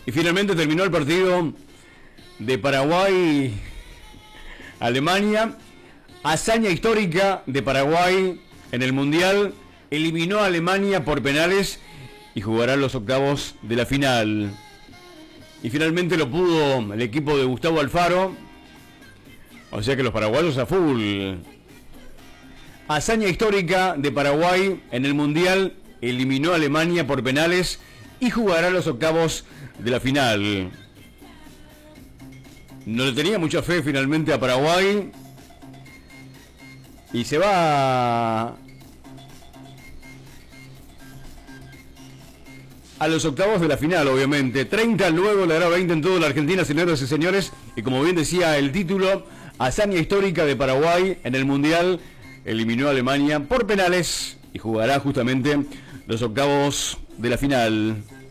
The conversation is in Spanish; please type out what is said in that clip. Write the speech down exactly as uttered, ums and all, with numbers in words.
Y finalmente terminó el partido de Paraguay-Alemania. Hazaña histórica de Paraguay en el Mundial. Eliminó a Alemania por penales y jugará los octavos de la final. Y finalmente lo pudo el equipo de Gustavo Alfaro. O sea que los paraguayos a full. Hazaña histórica de Paraguay en el Mundial. Eliminó a Alemania por penales y jugará los octavos de la final. No le tenía mucha fe finalmente a Paraguay. Y se va a los octavos de la final, obviamente. treinta luego, le dará veinte en toda la Argentina, señoras y señores. Y como bien decía el título, hazaña histórica de Paraguay en el Mundial. Eliminó a Alemania por penales y jugará justamente los octavos de la final.